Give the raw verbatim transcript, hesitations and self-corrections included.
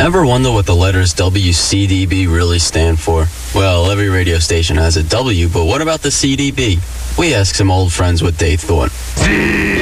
Ever wonder what the letters W C D B really stand for? Well, every radio station has a W, but what about the C D B? We asked some old friends what they thought.